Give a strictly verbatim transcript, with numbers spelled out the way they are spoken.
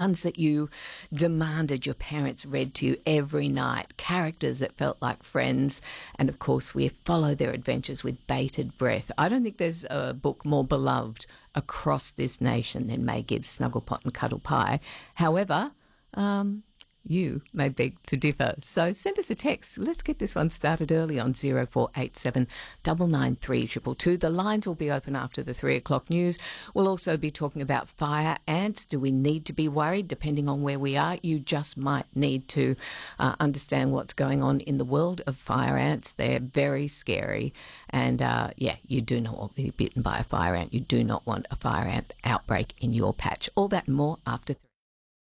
ones that you demanded your parents read to you every night, characters that felt like friends, and of course we follow their adventures with bated breath. I don't think there's a book more beloved across this nation than May Gibbs' Snugglepot and Cuddle Pie. However, um, you may beg to differ. So send us a text. Let's get this one started early on zero four eight seven nine nine three two two two. The lines will be open after the three o'clock news. We'll also be talking about fire ants. Do we need to be worried? Depending on where we are, you just might need to uh, understand what's going on in the world of fire ants. They're very scary. And, uh, yeah, you do not want to be bitten by a fire ant. You do not want a fire ant outbreak in your patch. All that and more after